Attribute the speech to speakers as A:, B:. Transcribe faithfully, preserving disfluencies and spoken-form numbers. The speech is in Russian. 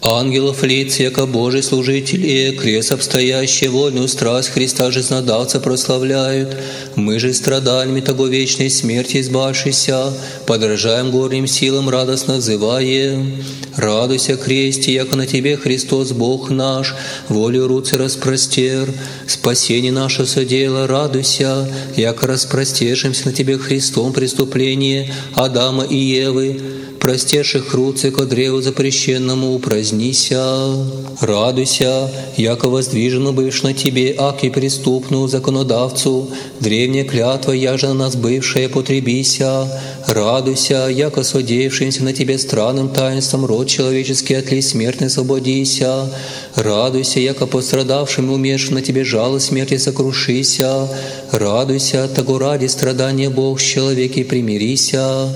A: Ангелов лиц, яко Божий служитель, и крест обстоящий вольную страсть Христа жизнодавца прославляют. Мы же страданиями того вечной смерти избавшися, подражаем горним силам радостно взываем. Радуйся, кресте, яко на тебе Христос Бог наш, волю руцы распростер, спасение наше содело, радуйся, яко распростешимся на тебе Христом преступление Адама и Евы, простерших руцы ко древу запрещенному упразднися. Радуйся, яко воздвижено бывшь на тебе, аки преступную законодавцу, древняя клятва, яже на нас бывшая, потребися. Радуйся, яко содеявшимся на тебе странным таинством род человеческий от ли смертной освободися. Радуйся, яко пострадавшим умершим на тебе жало смерти сокрушися. Радуйся, того ради страдания Бог с человеки примирися.